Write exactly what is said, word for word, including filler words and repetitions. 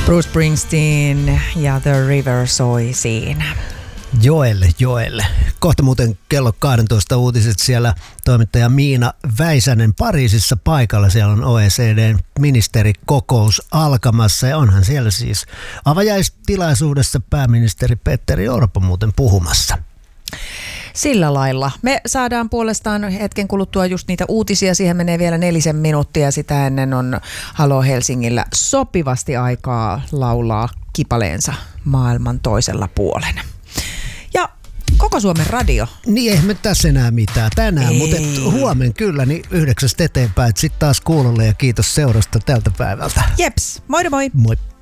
Bruce Springsteen ja The River soi siinä. Joelle, Joelle. Kohta muuten kello kaksitoista uutiset, siellä toimittaja Miina Väisänen Pariisissa paikalla. Siellä on O E C D:n ministerikokous alkamassa ja onhan siellä siis avajaistilaisuudessa pääministeri Petteri Orpo muuten puhumassa. Sillä lailla. Me saadaan puolestaan hetken kuluttua just niitä uutisia. Siihen menee vielä nelisen minuuttia. Sitä ennen on Halo Helsingillä sopivasti aikaa laulaa kipaleensa maailman toisella puolen. Ja koko Suomen radio. Niin, ei me tässä enää mitään tänään, ei. Mutta huomen kyllä, niin yhdeksästä eteenpäin. Sitten taas kuulolle ja kiitos seurasta tältä päivältä. Jeps, moi moi. Moi.